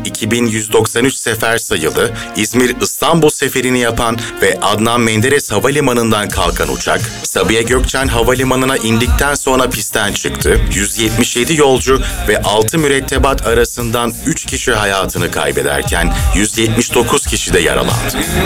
2193 sefer sayılı İzmir-İstanbul seferini yapan ve Adnan Menderes Havalimanı'ndan kalkan uçak, Sabiha Gökçen Havalimanı'na indikten sonra pistten çıktı. 177 yolcu ve 6 mürettebat arasından 3 kişi hayatını kaybederken 179 kişi de yaralandı.